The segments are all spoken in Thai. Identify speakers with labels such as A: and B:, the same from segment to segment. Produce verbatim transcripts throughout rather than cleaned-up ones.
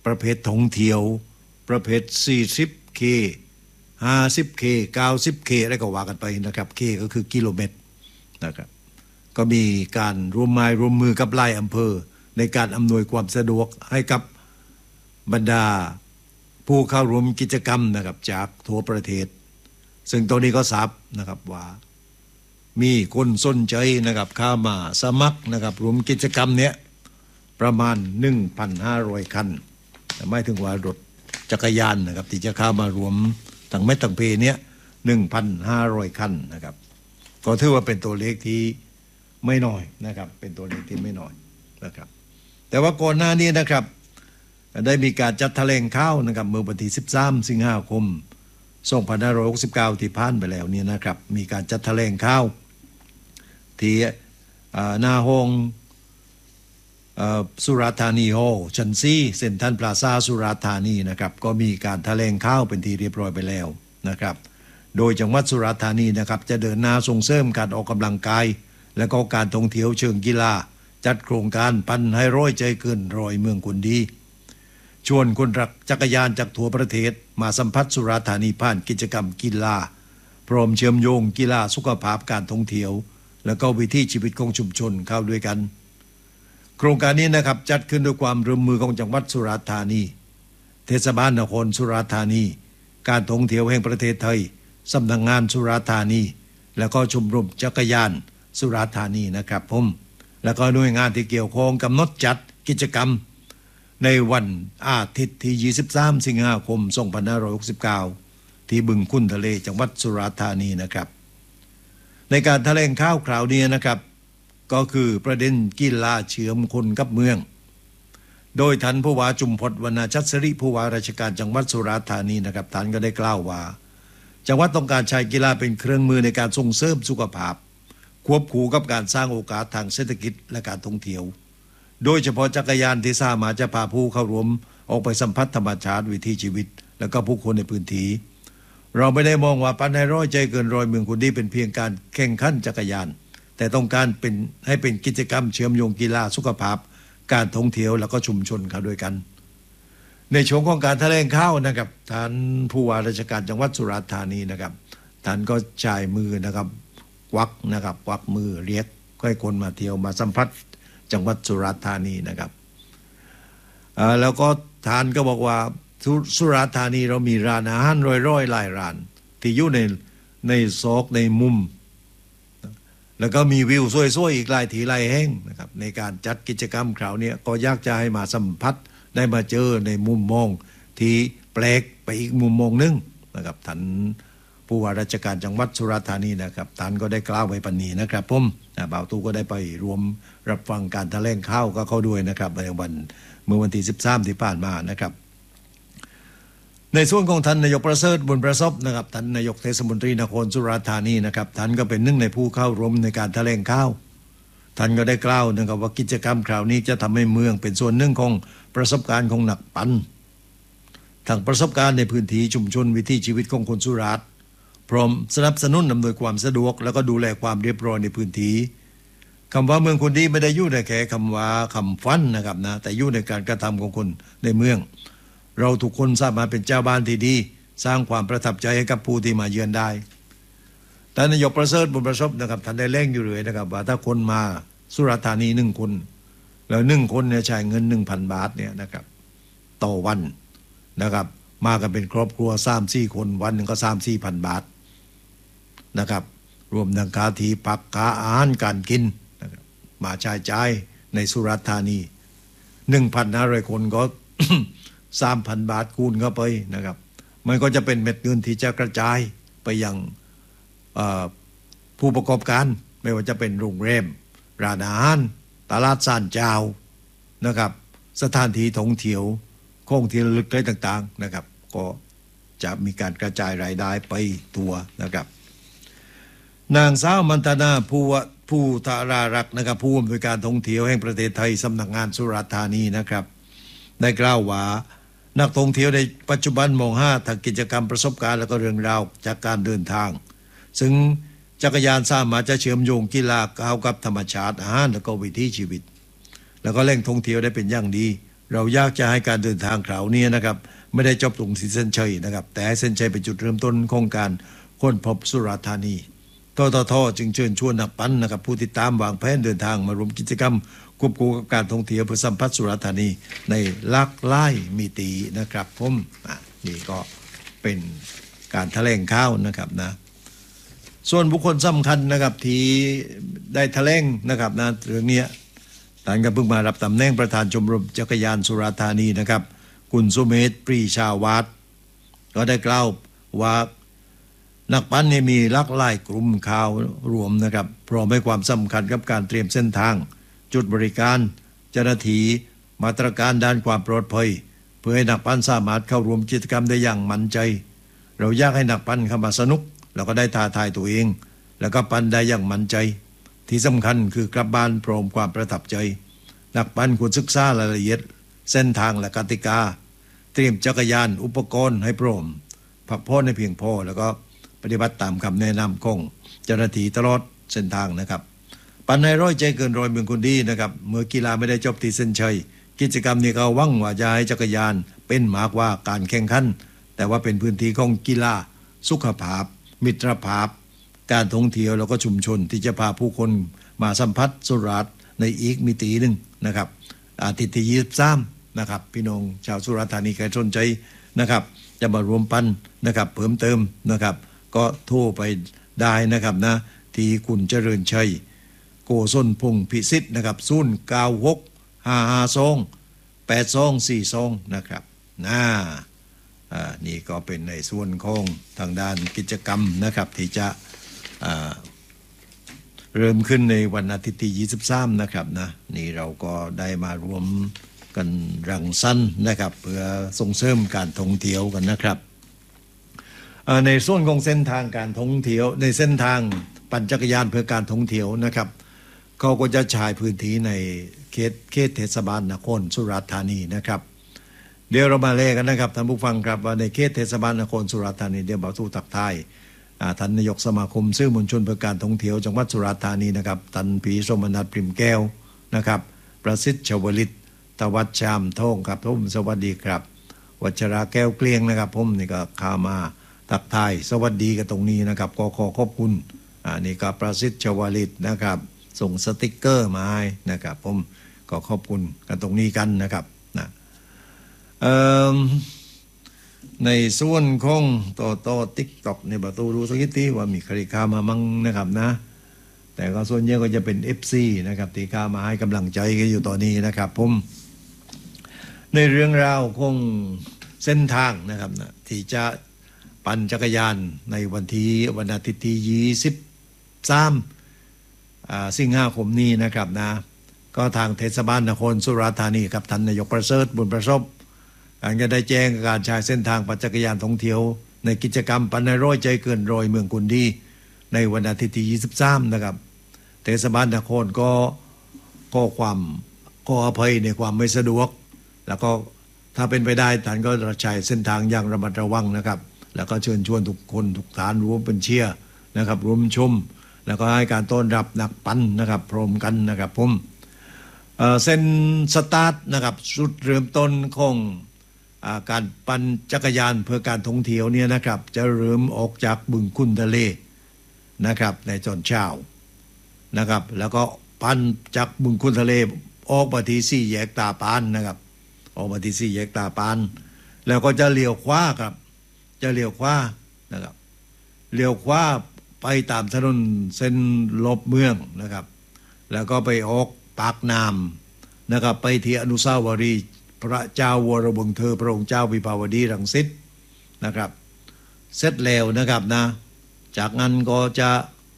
A: ประเภทท่องเที่ยวประเภท สี่สิบเค ห้าสิบเค เก้าสิบเค อะไรก็ว่ากันไปนะครับเคก็คือกิโลเมตรนะครับก็มีการร่วมไม้ร่วมมือกับหลายอำเภอในการอำนวยความสะดวกให้กับบรรดาผู้เข้าร่วมกิจกรรมนะครับจากทั่วประเทศซึ่งตรงนี้ก็ทราบนะครับว่ามีคนสนใจนะครับเข้ามาสมัครนะครับร่วมกิจกรรมเนี้ยประมาณ หนึ่งพันห้าร้อย คันแต่ไม่ถึงว่ารถจักรยานนะครับที่จะเข้ามารวมทั้งเม็ดทั้งเพเนี้ย หนึ่งพันห้าร้อย คันนะครับก็ถือว่าเป็นตัวเลขที่ไม่น้อยนะครับเป็นตัวเลขที่ไม่น้อยนะครับแต่ว่าก่อนหน้านี้นะครับได้มีการจัดแถลงข่าวนะครับเมื่อวันที่สิบสามสิงหาคมสองพันห้าร้อยหกสิบเก้าที่ผ่านไปแล้วเนี่ยนะครับมีการจัดแถลงข่าวที่หน้าห้องสุราษฎร์ธานีฮอลล์ชั้นสี่เซ็นทรัลพลาซ่าสุราษฎร์ธานีนะครับก็มีการแถลงข่าวเป็นที่เรียบร้อยไปแล้วนะครับโดยจังหวัดสุราษฎร์ธานีนะครับจะเดินหน้าส่งเสริมการออกกำลังกายและก็การท่องเที่ยวเชิงกีฬาจัดโครงการปันให้ร้อยใจเกินร้อยเมืองคนดีชวนคนรักจักรยานจากทั่วประเทศมาสัมผัสสุราษฎร์ธานีผ่านกิจกรรมกีฬาพร้อมเชื่อมโยงกีฬาสุขภาพการท่องเที่ยวและก็วิถีชีวิตของชุมชนเข้าด้วยกันโครงการนี้นะครับจัดขึ้นด้วยความร่วมมือของจังหวัดสุราษฎร์ธานีเทศบาลนครสุราษฎร์ธานีการท่องเที่ยวแห่งประเทศไทยสำนักงานสุราษฎร์ธานีแล้วก็ชมรมจักรยานสุราษฎร์ธานีนะครับผมแล้วก็หน่วยงานที่เกี่ยวข้องกำหนดจัดกิจกรรมในวันอาทิตย์ที่ยี่สิบสามสิงหาคมสองพันห้าร้อยหกสิบเก้าที่บึงคุ้นทะเลจังหวัดสุราษฎร์ธานีนะครับในการแถลงข่าวคราวนี้นะครับก็คือประเด็นกีฬาเชื่อมคนกับเมืองโดยท่านผู้ว่าจุมพลวรรณชัดสิริผู้ว่าราชการจังหวัดสุราษฎร์ธานีนะครับท่านก็ได้กล่าวว่าจังหวัดต้องการใช้กีฬาเป็นเครื่องมือในการส่งเสริมสุขภาพควบคู่กับการสร้างโอกาสทางเศรษฐกิจและการท่องเที่ยวโดยเฉพาะจักรยานที่สามารถจะพาผู้เข้าร่วมออกไปสัมผัสธรรมชาติวิถีชีวิตและก็ผู้คนในพื้นที่เราไม่ได้มองว่าปันให้ร้อยใจเกินร้อยเมืองคนดีเป็นเพียงการแข่งขันจักรยานแต่ต้องการเป็นให้เป็นกิจกรรมเชื่อมโยงกีฬาสุขภาพการท่องเที่ยวแล้วก็ชุมชนเข้าด้วยกันในช่วงของการแถลงข่าวนะครับท่านผู้ว่าราชการจังหวัดสุราษฎร์ธานีนะครับท่านก็จ่ายมือนะครับควักนะครับควักมือเรียกให้คนมาเที่ยวมาสัมผัสจังหวัดสุราษฎร์ธานีนะครับแล้วก็ท่านก็บอกว่าสุราษฎร์ธานีเรามีร้านอาหารร้อยๆหลายร้านที่อยู่ในในซอกในมุมแล้วก็มีวิวสวยๆอีกหลายที่หลายแห่งนะครับในการจัดกิจกรรมคราวนี้ก็อยากจะให้มาสัมผัสได้มาเจอในมุมมองที่แปลกไปอีกมุมมองนึงนะครับท่านผู้ว่าราชการจังหวัดสุราษฎร์ธานีนะครับท่านก็ได้กล่าวไว้ปันนี้นะครับผมบ่าวตู้ก็ได้ไปรวมรับฟังการแถลงข่าวก็เข้าด้วยนะครับในวันเมื่อวันที่สิบสามที่ผ่านมานะครับในส่วนของท่านนายกประเสริฐบุญประสบนะครับท่านนายกเทศมนตรีนครสุราษฎร์ธานีนะครับท่านก็เป็นหนึ่งในผู้เข้าร่วมในการแถลงข่าวท่านก็ได้กล่าวนะครับว่ากิจกรรมคราวนี้จะทำให้เมืองเป็นส่วนหนึ่งของประสบการณ์ของนักปั่นทางประสบการณ์ในพื้นที่ชุมชนวิถีชีวิตของคนสุราษฎร์พร้อมสนับสนุนอำนวยความสะดวกแล้วก็ดูแลความเรียบร้อยในพื้นที่คำว่าเมืองคนดีไม่ได้อยู่ในแค่คำว่าคำฟันนะครับนะแต่อยู่ในการกระทำของคนในเมืองเราทุกคนสามารถเป็นเจ้าบ้านที่ดีสร้างความประทับใจให้กับผู้ที่มาเยือนได้ท่านนายกประเสริฐบุญประสบนะครับท่านได้เร่งอยู่เลยนะครับว่าถ้าคนมาสุราษฎร์ธานีหนึ่งคนแล้วหนึ่งคนเนี่ยใช้เงิน หนึ่งพัน บาทเนี่ยนะครับต่อวันนะครับมากันเป็นครอบครัว สามถึงสี่ คนวันหนึ่งก็ สามถึงสี่พัน บาทนะครับรวมทั้งค่าที่พักค่าอาหารการกินนะครับมาใช้จ่ายในสุราษฎร์ธานี หนึ่งพันห้าร้อย คนก็ สามพัน บาทคูณเข้าไปนะครับมันก็จะเป็นเม็ดเงินที่จะกระจายไปยังผู้ประกอบการไม่ว่าจะเป็นโรงแรมร้านอาหารตลาดซ่านเจ้านะครับสถานที่ท่องเที่ยวของที่ระลึกอะไรต่างๆนะครับก็จะมีการกระจายรายได้ไปตัวนะครับนางสาวมันตนาผู้ผู้ธารารักษ์นะครับผู้อำนวยการท่องเที่ยวแห่งประเทศไทยสำนักงานสุราษฎร์ธานีนะครับได้กล่าวว่านักท่องเที่ยวในปัจจุบันมองหาทางกิจกรรมประสบการณ์และก็เรื่องราวจากการเดินทางซึ่งจักรยานสามารถจะเชื่อมโยงกีฬาเข้ากับธรรมชาติอาหารและก็วิถีชีวิตแล้วก็แหล่งท่องเที่ยวได้เป็นอย่างดีเราอยากจะให้การเดินทางคราวนี้นะครับไม่ได้จบตรงที่เส้นชัยนะครับแต่ให้เส้นชัยเป็นจุดเริ่มต้นของการค้นพบสุราษฎร์ธานีทททจึงเชิญชวนนักปั้นนะครับผู้ติดตามวางแผนเดินทางมาร่วมกิจกรรมควบคู่กับการท่องเที่ยวเพื่อสัมผัสสุราษฎร์ธานีในหลากหลายมิตินะครับผมนี่ก็เป็นการแถลงข่าวนะครับนะส่วนบุคคลสำคัญนะครับที่ได้แถลงนะครับนะเรื่องนี้ท่านก็เพิ่งมารับตำแหน่งประธานชมรมจักรยานสุราษฎร์ธานีนะครับคุณสุเมธปรีชาวัฒน์ก็ได้กล่าวว่านักปั้นนี่มีหลากหลายกลุ่มข่าวรวมนะครับพร้อมให้ความสำคัญกับการเตรียมเส้นทางจุดบริการเจ้าหน้าที่มาตรการด้านความปลอดภัยเพื่อให้นักปั้นสามารถเข้าร่วมกิจกรรมได้อย่างมั่นใจเราอยากให้นักปั้นเข้ามาสนุกแล้วก็ได้ท้าทายตัวเองแล้วก็ปั้นได้อย่างมั่นใจที่สำคัญคือกลับบ้านพร้อมความประทับใจนักปั้นควรศึกษารายละเอียดเส้นทางและกติกาเตรียมจักรยานอุปกรณ์ให้พร้อมพักผ่อนให้เพียงพอแล้วก็ปฏิบัติตามคำแนะนำของเจ้าหน้าที่ตลอดเส้นทางนะครับปันให้ร้อยใจเกินร้อยเมืองคนดีนะครับเมื่อกีฬาไม่ได้จบที่เส้นชัยกิจกรรมนี้ก็หวังว่าจะให้จักรยานเป็นมากกว่าการแข่งขันแต่ว่าเป็นพื้นที่ของกีฬาสุขภาพมิตรภาพการท่องเที่ยวแล้วก็ชุมชนที่จะพาผู้คนมาสัมผัสสุราษฎร์ในอีกมิติหนึ่งนะครับอาทิตย์ที่ยี่สิบสามนะครับพี่น้องชาวสุราษฎร์ธานีใครสนใจนะครับจะมารวมปั้นนะครับเพิ่มเติมนะครับก็โทรไปได้นะครับนะที่คุณเจริญชัยโกศลพงษ์พิสิทธิ์นะครับศูนย์เก้าหกห้าห้าสองแปดสองสี่สองนะครับนะอ่านี่ก็เป็นในส่วนของทางด้านกิจกรรมนะครับที่จะอ่าเริ่มขึ้นในวันอาทิตย์ที่ยี่สิบสามนะครับนะนี่เราก็ได้มารวมกันรังสรรค์นะครับเพื่อส่งเสริมการท่องเที่ยวกันนะครับในส่วนของเส้นทางการท่องเที่ยวในเส้นทางปั่นจักรยานเพื่อการท่องเที่ยวนะครับเขาก็จะใช้พื้นที่ในเขตเขตเทศบาลนครสุราษฎร์ธานีนะครับเดี๋ยวเรามาเล่กันนะครับท่านผู้ฟังครับว่าในเขตเทศบาลนครสุราษฎร์ธานีเดี๋ยวบ่าวตู้ตักทายท่านนายกสมาคมสื่อมวลชนเพื่อการท่องเที่ยวจังหวัดสุราษฎร์ธานีนะครับท่านผีสมนัสปริมแก้วนะครับประสิทธิ์ชวลิตตวัชชามทองครับผมสวัสดีครับวัชราแก้วเกลียงนะครับผมนี่ก็ข้ามาทักทายสวัสดีกันตรงนี้นะครับก็ขอขอบคุณอ่านี่ก็ประสิทธิ์ชวลิตนะครับส่งสติกเกอร์มาให้นะครับผมก็ขอบคุณกันตรงนี้กันนะครับนะเอ่อในส่วนของโตโต้ TikTok ในประตูดูสักนิดที่ว่ามีใครเข้ามามั่งนะครับนะแต่ก็ส่วนใหญ่ก็จะเป็น เอฟ ซี นะครับที่เข้ามาให้กำลังใจกันอยู่ตอนนี้นะครับผมในเรื่องราวของเส้นทางนะครับนะที่จะปั่นจักรยานในวันที่วันอาทิตย์ที่ยี่สิบสามสิงหาคมนี้นะครับนะก็ทางเทศบาลนครสุราษฎร์ธานีกับท่านนายกประเสริฐบุญประสบการจะได้แจ้งการใช้เส้นทางปั่นจักรยานท่องเที่ยวในกิจกรรมปั่นในร้อยใจเกินร้อยเมืองกุนดีในวันอาทิตย์ที่ยี่สิบสามนะครับเทศบาลนครก็ก็ความก็อภัยในความไม่สะดวกแล้วก็ถ้าเป็นไปได้ท่านก็ใช้เส้นทางอย่างระมัดระวังนะครับแล้วก็เชิญชวนทุกคนทุกฐานร่วมเป็นเชียร์นะครับร่วมชมแล้วก็ให้การต้อนรับนักปั้นนะครับพร้อมกันนะครับผมเอ่อเส้นสตาร์ทนะครับจุดเริ่มต้นของอ่าการปั่นจักรยานเพื่อการท่องเที่ยวเนี่ยนะครับจะเริ่มออกจากบึงคุนทะเลนะครับในตอนเช้านะครับแล้วก็ปั่นจากบึงคุนทะเลออกมาที่สี่แยกตาปานนะครับออกมาที่สี่แยกตาปานแล้วก็จะเลี้ยวขวาครับจะเลี้ยวขวานะครับเลี้ยวขวาไปตามถนนเส้นลบเมืองนะครับแล้วก็ไปออกปากน้ำนะครับไปที่อนุสาวรีย์พระเจ้าวรวงศ์เธอพระองค์เจ้าวิภาวดีรังสิตนะครับเสร็จแล้วนะครับนะจากนั้นก็จะ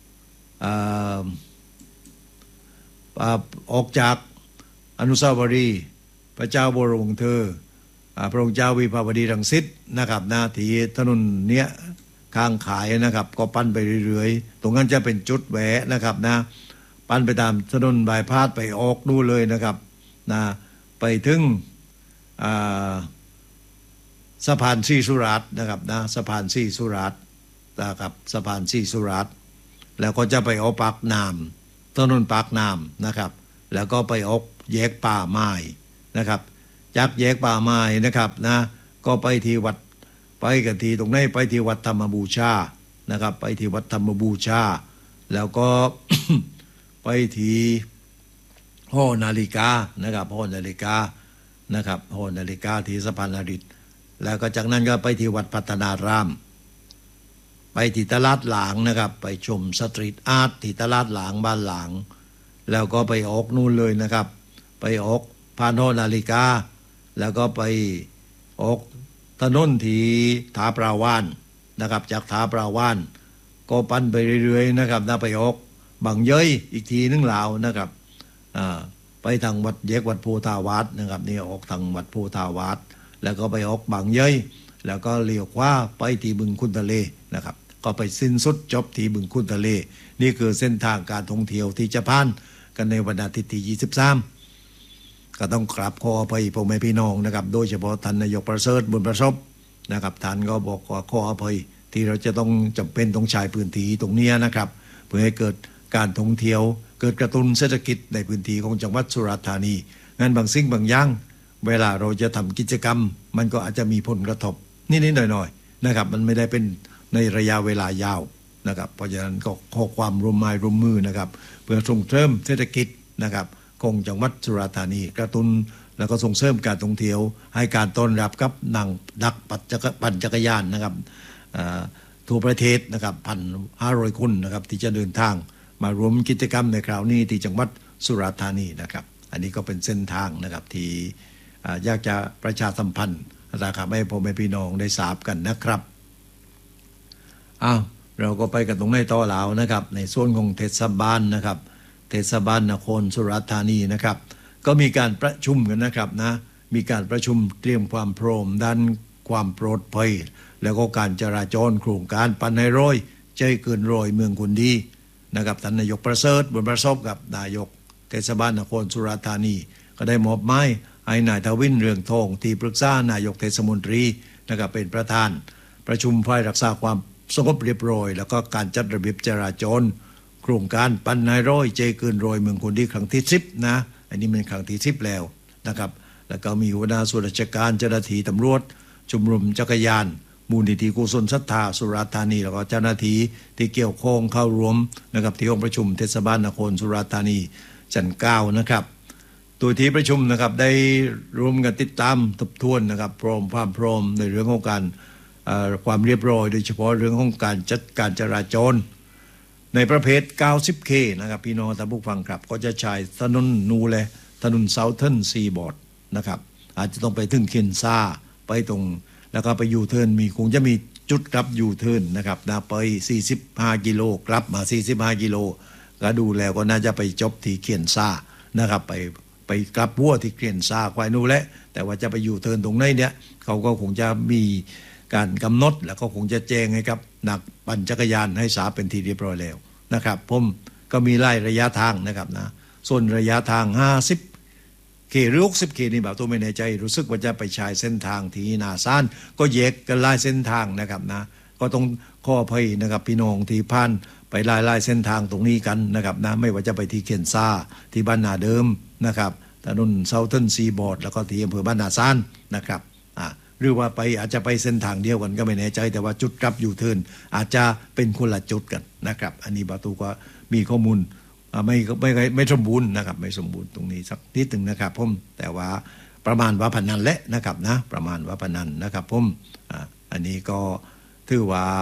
A: ออกจากอนุสาวรีย์พระเจ้าวรวงศ์เธอพระองค์เจ้าวิภาวดีรังสิตนะครับนะที่ถนนเนี้ยข้างขายนะครับก็ปั้นไปเรื่อยๆตรงนั้นจะเป็นจุดแหวะนะครับนะปั้นไปตามถนนบายพาสไปออกนู่นเลยนะครับนะไปถึงสะพานสีสุราษฎร์นะครับนะสะพานสีสุราษฎร์นะครับสะพานสีสุราษฎร์แล้วก็จะไปออกปากน้ำถนนปากน้ำนะครับแล้วก็ไปออกแยกป่าไม้นะครับจากแยกป่าไม้นะครับนะก็ไปที่วัดไปกันที่ตรงนี้ไปที่วัดธรรมบูชานะครับไปที่วัดธรรมบูชาแล้วก็ ไปที่หอนาฬิกานะครับหอนาฬิกานะครับหอนาฬิกาที่สะพานนฤทธิ์แล้วก็จากนั้นก็ไปที่วัดพัฒนารามไปที่ตลาดหลางนะครับไปชมสตรีทอาร์ตที่ตลาดหลางบ้านหลางแล้วก็ไปออกนู่นเลยนะครับไปออกผ่านหอนาฬิกาแล้วก็ไปออกถนนที่ถาปราวานนะครับจากถาปราวานก็ปั้นไปเรื่อยๆนะครับนะไปออกบางเย้ยอีกทีนึงลาวนะครับไปทางวัดแยกวัดโพธาวาสนะครับนี่ออกทางวัดโพธาวาสแล้วก็ไปออกบางเย้ยแล้วก็เลี้ยวขวาไปที่บึงคุนทะเลนะครับก็ไปสิ้นสุดจบที่บึงคุนทะเลนี่คือเส้นทางการท่องเที่ยวที่จะผ่านกันในวันอาทิตย์ที่ยี่สิบสามก็ต้องกราบขออภัยพ่อแม่พี่น้องนะครับโดยเฉพาะท่านนายกประเสริฐบุญประสบนะครับท่านก็บอกว่าขออภัยที่เราจะต้องจำเป็นต้องใช้พื้นที่ตรงนี้นะครับเพื่อให้เกิดการท่องเที่ยวเกิดกระตุ้นเศรษฐกิจในพื้นที่ของจังหวัดสุราษฎร์ธานีงั้นบางสิ่งบางอย่างเวลาเราจะทำกิจกรรมมันก็อาจจะมีผลกระทบนิดๆหน่อยๆนะครับมันไม่ได้เป็นในระยะเวลายาวนะครับเพราะฉะนั้นก็ขอความร่วมมือร่วมมือนะครับเพื่อส่งเสริมเศรษฐกิจนะครับของจังหวัดสุราษฎร์ธานีกระตุ้นแล้วก็ส่งเสริมการท่องเที่ยวให้การต้อนรับกับนังดักปัปั่นจักรยานนะครับทั่วประเทศนะครับพันห้าร้อยคนนะครับที่จะเดินทางมารวมกิจกรรมในคราวนี้ที่จังหวัดสุราษฎร์ธานีนะครับอันนี้ก็เป็นเส้นทางนะครับที่อยากจะประชาสัมพันธ์นะครับให้พ่อแม่พี่น้องได้ทราบกันนะครับอ้าวเราก็ไปกันตรงในต่อแล้วนะครับในส่วนของเทศบาลนะครับเทศบาลนครสุราษฎร์ธานีนะครับก็มีการประชุมกันนะครับนะมีการประชุมเตรียมความพร้อมด้านความปลอดภัยแล้วก็การจราจรโครงการปันให้ร้อยใจเกินร้อยเมืองคนดีนะครับท่านนายกประเสริฐบุญประสบกับนายกเทศบาลนครสุราษฎร์ธานีก็ได้มอบหมายให้นายทวินเรืองทองที่ปรึกษานายกเทศมนตรีนะครับเป็นประธานประชุมฝ่ายรักษาความสงบเรียบร้อยแล้วก็การจัดระเบียบจราจรโครงการปันให้ร้อยใจเกินร้อยเมืองคนดีครั้งที่สิบนะอันนี้เป็นครั้งที่สิบแล้วนะครับแล้วก็มีหัวหน้าส่วนราชการเจ้าหน้าที่ตำรวจชมรมจักรยานมูลนิธิกุศลศรัทธาสุราษฎร์ธานีแล้วก็เจ้าหน้าที่ที่เกี่ยวข้องเข้าร่วมนะครับที่ห้องประชุมเทศบาลนครสุราษฎร์ธานีชั้นเก้านะครับตัวที่ประชุมนะครับได้ร่วมกันติดตามทบทวนนะครับพร้อมความพร้อมในเรื่องของการความเรียบร้อยโดยเฉพาะเรื่องของการจัดการจราจรในประเภท เก้าสิบเค นะครับพี่น้องท่านผู้ฟังครับก็จะใช้ถนนนูแลถนนเซาเทิร์นซีบอร์ดนะครับอาจจะต้องไปถึงเคียนซ่าไปตรงแล้วก็ไปยูเทิร์นมีคงจะมีจุดกลับยูเทิร์นนะครับนะไปสี่สิบห้ากิโลกลับมาสี่สิบห้ากิโลก็ดูแล้วก็น่าจะไปจบที่เคียนซ่านะครับไปไปกลับวัวที่เคียนซ่าควายนูแลแต่ว่าจะไปยูเทิร์นตรงไหนเนี่ยเขาก็คงจะมีการกำหนดแล้วก็คงจะแจ้งให้กับนักปั่นจักรยานให้ทราบเป็นที่เรียบร้อยแล้วนะครับผมก็มีไล่ระยะทางนะครับนะส่วนระยะทางห้าสิบเคหรือหกสิบเคนี่แบบตัวไม่แน่ใจรู้สึกว่าจะไปใช้เส้นทางที่นาซ่านก็แยกกันไล่เส้นทางนะครับนะก็ต้องข้ออภัยนะครับพี่น้องที่ผ่านไปไล่ไล่เส้นทางตรงนี้กันนะครับนะไม่ว่าจะไปที่เคียนซ่าที่บ้านนาเดิมนะครับถนนเซาเทิร์นซีบอร์ดแล้วก็ที่อำเภอบ้านนาซ่านนะครับอ่าหรือว่าไปอาจจะไปเส้นทางเดียวกันก็ไม่แน่ใจแต่ว่าจุดกลับยูเทิร์นอาจจะเป็นคนละจุดกันนะครับอันนี้บาตูก็มีข้อมูลไม่ไม่ไม่สมบูรณ์นะครับไม่สมบูรณ์ตรงนี้สักนิดหนึ่งนะครับผมแต่ว่าประมาณว่าพนันและนะครับนะประมาณว่าพนันนะครับผมอันนี้ก็ถือว่า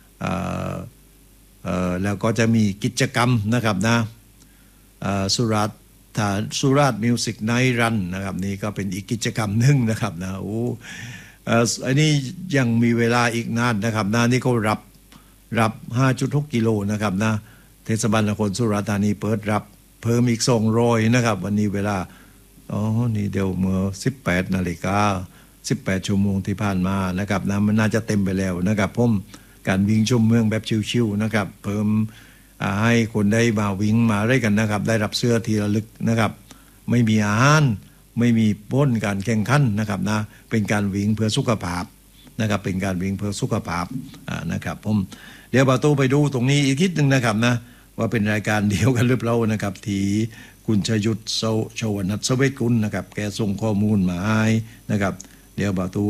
A: แล้วก็จะมีกิจกรรมนะครับนะสุราษฎร์สุราษฎร์มิวสิกไนท์รันนะครับนี่ก็เป็นอีกกิจกรรมหนึ่งนะครับนะโอ้อันนี้ยังมีเวลาอีกนานนะครับนะนี่ก็รับรับ ห้าจุดหก กิโลนะครับนะเทศบาลนครสุราษฎร์ธานีเปิดรับเพิ่มอีกสองร้อยนะครับวันนี้เวลาอ๋อนี่เดี๋ยวเมื่อสิบแปดนาฬิกาสิบแปดชั่วโมงที่ผ่านมานะครับนะมันน่าจะเต็มไปแล้วนะครับผมการวิ่งชมเมืองแบบชิวๆนะครับเพิ่มให้คนได้มาวิ่งมาได้กันนะครับได้รับเสื้อที่ระลึกนะครับไม่มีอาหารไม่มีป้นการแข่งขันนะครับนะเป็นการวิ่งเพื่อสุขภาพนะครับเป็นการวิ่งเพื่อสุขภาพนะครับผมเดี๋ยวบาตูไปดูตรงนี้อีกนิดนึงนะครับนะว่าเป็นรายการเดียวกันหรือเปล่านะครับที่คุคุณชยุทธชวนัทเสเวตกุลนะครับแกส่งข้อมูลมาให้นะครับเดี๋ยวบาตู